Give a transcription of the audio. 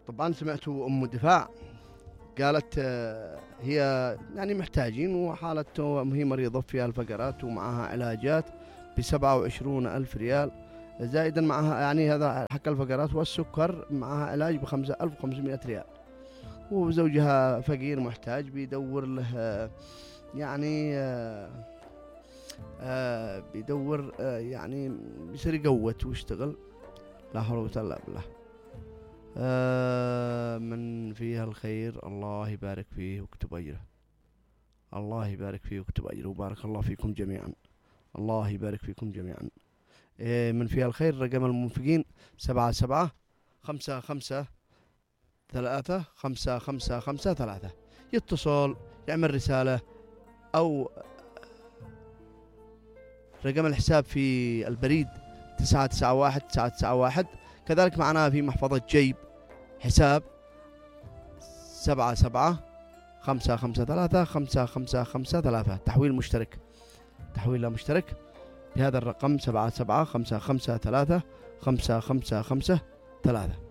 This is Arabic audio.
طبعا سمعت أم الدفاع قالت هي يعني محتاجين، وحالته هي مريضة فيها الفقرات ومعها علاجات ب27,000 ريال، زائدا معها يعني هذا حق الفقرات والسكر، معها علاج ب5,500 ريال. وزوجها فقير محتاج بيدور له يعني بيدور يعني بيصير يقوت ويشتغل. لا حول ولا قوة إلا بالله. من فيها الخير الله يبارك فيه ويكتب أجره، الله يبارك فيه ويكتب أجره، وبارك الله فيكم جميعا، الله يبارك فيكم جميعا. من فيها الخير رقم المنفقين 7755535553، يتصل يعمل رسالة أو رقم الحساب في البريد 991991. كذلك معنا في محفظة جيب حساب 7755535553، تحويل مشترك، تحويل مشترك بهذا الرقم 7755535553.